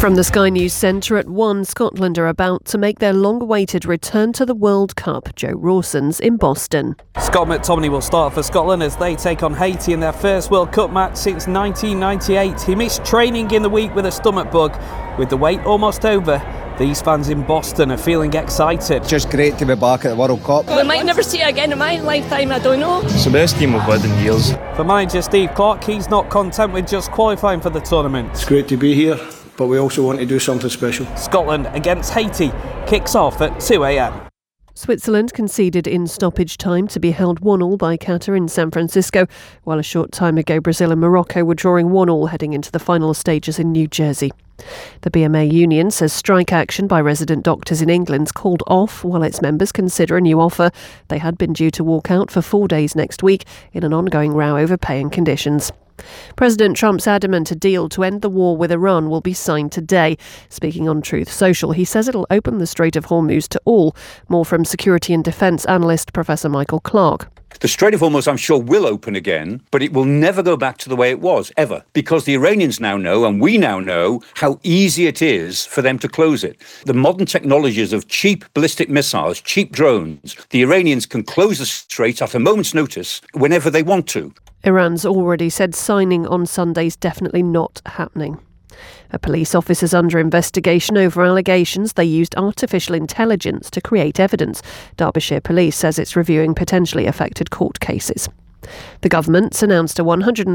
From the Sky News Centre at 1, Scotland are about to make their long-awaited return to the World Cup. Joe Rawson's in Boston. Scott McTominay will start for Scotland as they take on Haiti in their first World Cup match since 1998. He missed training in the week with a stomach bug. With the wait almost over, these fans in Boston are feeling excited. Just great to be back at the World Cup. We might never see it again in my lifetime, I don't know. It's the best game we've had in years. For manager Steve Clarke, he's not content with just qualifying for the tournament. It's great to be here, but we also want to do something special. Scotland against Haiti kicks off at 2 a.m. Switzerland conceded in stoppage time to be held 1-1 by Qatar in San Francisco, while a short time ago Brazil and Morocco were drawing 1-1 heading into the final stages in New Jersey. The BMA union says strike action by resident doctors in England's called off while its members consider a new offer. They had been due to walk out for 4 days next week in an ongoing row over pay and conditions. President Trump's adamant a deal to end the war with Iran will be signed today. Speaking on Truth Social, he says it'll open the Strait of Hormuz to all. More from security and defence analyst Professor Michael Clarke. The Strait of Hormuz, I'm sure, will open again, but it will never go back to the way it was, ever. Because the Iranians now know, and we now know, how easy it is for them to close it. The modern technologies of cheap ballistic missiles, cheap drones, the Iranians can close the strait at a moment's notice whenever they want to. Iran's already said signing on Sunday's definitely not happening. A police officer's under investigation over allegations they used artificial intelligence to create evidence. Derbyshire Police says it's reviewing potentially affected court cases. The government's announced a